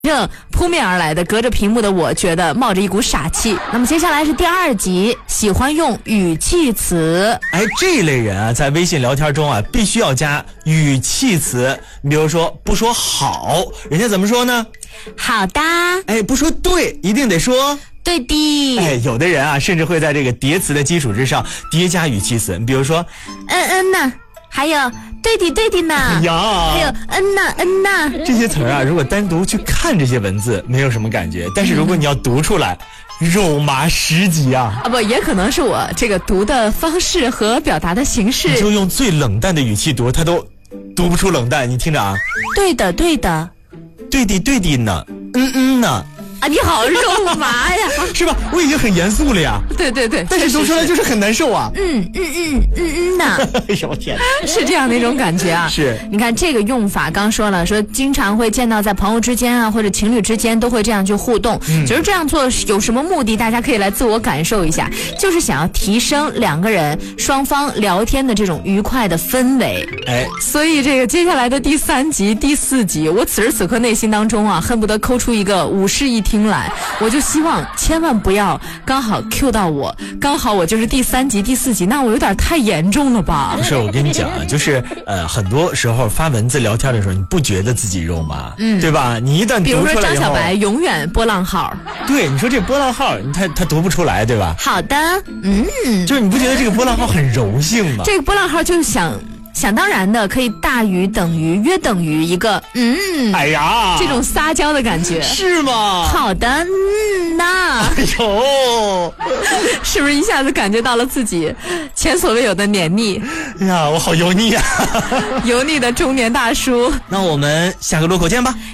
正扑面而来的，隔着屏幕的我觉得冒着一股傻气。那么接下来是第2集，喜欢用语气词。 哎，这一类人啊，在微信聊天中啊，必须要加语气词。你比如说，不说好，人家怎么说呢？ 好的。 哎，不说对，一定得说对的。 哎，有的人啊，甚至会在这个叠词的基础之上叠加语气词。你比如说， 呢，还有对的对的呢， 呀， 还有呢。 这些词啊，如果单独去看这些文字，没有什么感觉，但是如果你要读出来，肉麻10级啊！ 不，也可能是我这个读的方式和表达的形式。 你就用最冷淡的语气读，他都读不出冷淡。你听着啊， 对的对的， 对的呢，呢。 啊，你好肉麻呀， 是吧？我已经很严肃了呀。 对， 但是读出来就是很难受啊。 呐， 哎呦我天， 是这样的一种感觉啊。 是， 你看这个用法，刚说了，说经常会见到在朋友之间啊，或者情侣之间都会这样去互动。其实这样做有什么目的？大家可以来自我感受一下，就是想要提升两个人双方聊天的这种愉快的氛围。 哎， 所以这个接下来的第3集、第4集，我此时此刻内心当中啊，恨不得抠出一个5室1厅来。我就希望千万不要刚好 Q 到我，刚好我就是第3集、第4集，那我有点太严重了吧？ 不是，我跟你讲啊，就是很多时候发文字聊天的时候，你不觉得自己肉麻，对吧？你一旦读出来以后， 比如说张小白永远波浪号， 对，你说这波浪号，他读不出来，对吧？ 好的， 就是你不觉得这个波浪号很柔性吗？ 这个波浪号就是想当然的可以大于等于约等于一个哎呀， 这种撒娇的感觉是吗？ 好的，那哎呦， 是不是一下子感觉到了自己前所未有的黏腻？ 哎呀，我好油腻啊！ 油腻的中年大叔。 那我们下个路口见吧。